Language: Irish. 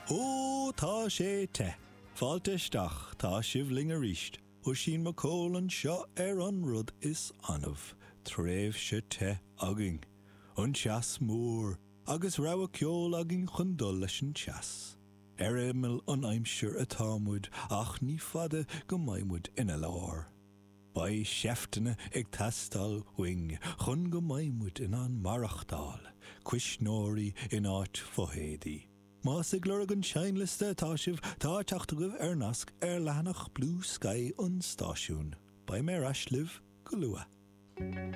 Ó, tá sé te. Fáilteisteach tá sibling a ríist. Ó sin macól an seo an rud is anmh. Tréimh se te agin. An teas mór. Agus rá ceol agin chun dul leis an teas. Éimil an aimsir atá muid ach ní fada go maimmuid ina lár. Ba seachtainna ag tastal wing chun go maimmuid in an marachtáil. Cuisnóirí in áit fohédaí. Más ag glór an seinliste tá sibh tá teachtagah ar nasc ar leanach Blue Sky an stáisiún. Ba mé raslibh go lua.